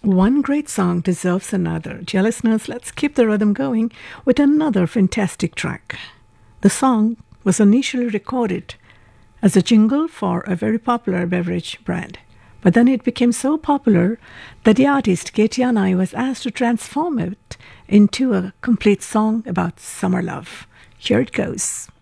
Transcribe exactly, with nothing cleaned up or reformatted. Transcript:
One great song deserves another. Dear listeners, let's keep the rhythm going with another fantastic track. The song was initially recorded as a jingle for a very popular beverage brand. But then it became so popular that the artist Katie Anai was asked to transform it into a complete song about summer love. Here it goes.